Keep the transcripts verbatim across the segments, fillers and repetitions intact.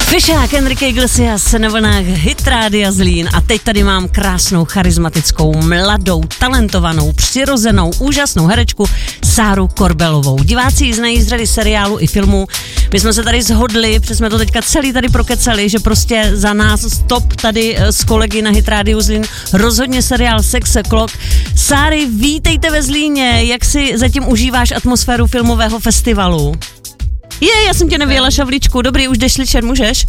Fišák Enrique Iglesias na vlnách Hit Rádia Zlín a teď tady mám krásnou, charismatickou, mladou, talentovanou, přirozenou, úžasnou herečku Sáru Korbelovou. Diváci ji znají z řady seriálu i filmů. My jsme se tady shodli, protože jsme to teďka celý tady prokecali, že prostě za nás stop tady s kolegy na Hit Rádiu Zlín rozhodně seriál Sex O'Clock. Sáry, vítejte ve Zlíně, jak si zatím užíváš atmosféru filmového festivalu? Je, já jsem tě nevěděla šavličku, dobrý, už jdeš slyšet, můžeš?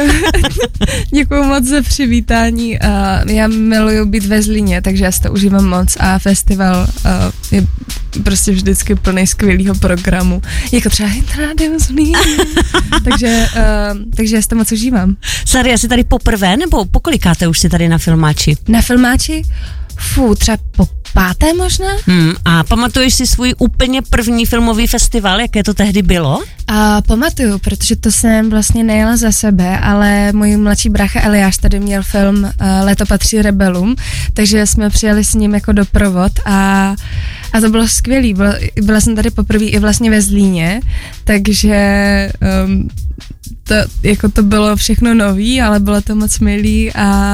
Děkuju moc za přivítání, uh, já miluju být ve Zlíně, takže já si to užívám moc a festival uh, je prostě vždycky plný skvělýho programu, jako třeba Hit Radio Zlín, takže, uh, takže já si to moc užívám. Sáry, jsi tady poprvé, nebo pokolikáte už si tady na filmáči? Na filmáči? Fů, třeba po páté možná? Hmm, a pamatuješ si svůj úplně první filmový festival, jaké to tehdy bylo? A pamatuju, protože to jsem vlastně nejela za sebe, ale můj mladší brácha Eliáš tady měl film uh, Léto patří rebelům, takže jsme přijeli s ním jako doprovod a, a to bylo skvělý. Byla, byla jsem tady poprvé i vlastně ve Zlíně, takže um, to, jako to bylo všechno nový, ale bylo to moc milý a,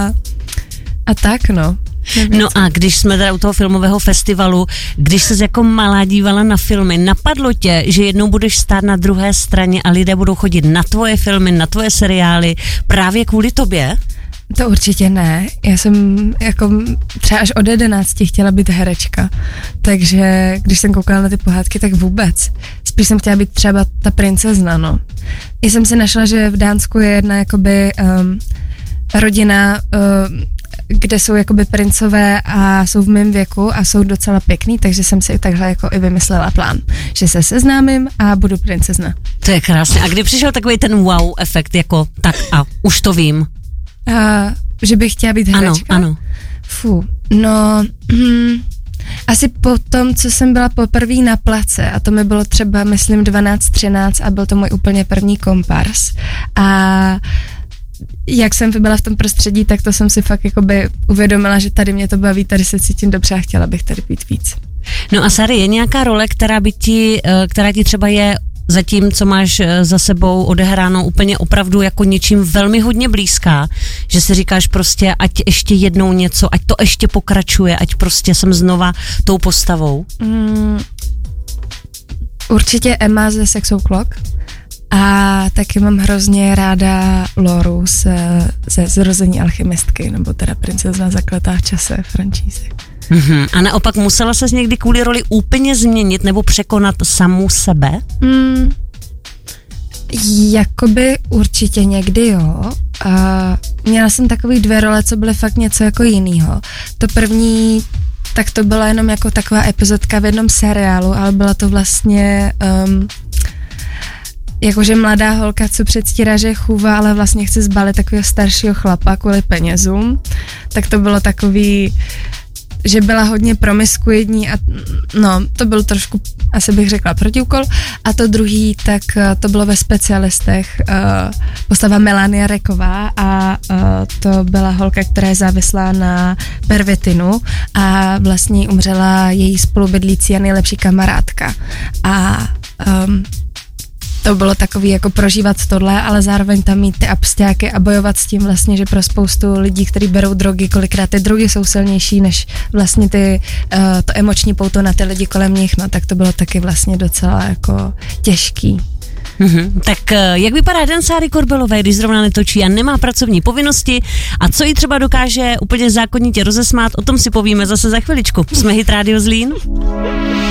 a tak no. No a když jsme teda u toho filmového festivalu, když ses jako malá dívala na filmy, napadlo tě, že jednou budeš stát na druhé straně a lidé budou chodit na tvoje filmy, na tvoje seriály právě kvůli tobě? To určitě ne. Já jsem jako třeba až od jedenácti chtěla být herečka, takže když jsem koukala na ty pohádky, tak vůbec. Spíš jsem chtěla být třeba ta princezna, no. Já jsem si našla, že v Dánsku je jedna jakoby um, rodina, um, kde jsou jakoby princové a jsou v mém věku a jsou docela pěkný, takže jsem si takhle jako i vymyslela plán, že se seznámím a budu princezna. To je krásné. A kdy přišel takový ten wow efekt, jako tak a už to vím? A, že bych chtěla být herečka? Ano, ano. Fú, no... Hm, asi po tom, co jsem byla poprvé na place a to mi bylo třeba, myslím, dvanáct třináct a byl to můj úplně první kompars a jak jsem byla v tom prostředí, tak to jsem si fakt jakoby uvědomila, že tady mě to baví, tady se cítím dobře a chtěla bych tady být víc. No a Sáry, je nějaká role, která by ti, která ti třeba je zatím, co máš za sebou odehráno úplně opravdu jako něčím velmi hodně blízká, že si říkáš prostě, ať ještě jednou něco, ať to ještě pokračuje, ať prostě jsem znova tou postavou? Mm, určitě Emma ze Sex O'Clock. A taky mám hrozně ráda Loru ze, ze Zrození alchymistky, nebo teda Princezna zakletá v čase franšízy. Mm-hmm. A naopak musela ses někdy kvůli roli úplně změnit nebo překonat samu sebe? Mm, jakoby určitě někdy jo. A měla jsem takový dvě role, co byly fakt něco jako jinýho. To první, tak to byla jenom jako taková epizodka v jednom seriálu, ale byla to vlastně... Um, jakože mladá holka, co předstírá, že je chůva, ale vlastně chce zbalit takového staršího chlapa kvůli penězům, tak to bylo takový, že byla hodně promiskuitní a no, to byl trošku, asi bych řekla, protiúkol. A to druhý, tak to bylo ve Specialistech, uh, postava Melania Reková a uh, to byla holka, která je závislá na pervitinu a vlastně umřela její spolubydlící a nejlepší kamarádka. A um, to bylo takový jako prožívat tohle, ale zároveň tam mít ty absťáky a bojovat s tím vlastně, že pro spoustu lidí, kteří berou drogy, kolikrát ty drogy jsou silnější než vlastně ty, uh, to emoční pouto na ty lidi kolem nich, no tak to bylo taky vlastně docela jako těžký. Mm-hmm. Tak jak vypadá den Sáry Korbelové, když zrovna netočí a nemá pracovní povinnosti a co jí třeba dokáže úplně zákonitě rozesmát, o tom si povíme zase za chviličku. Jsme Hit Radio Zlín.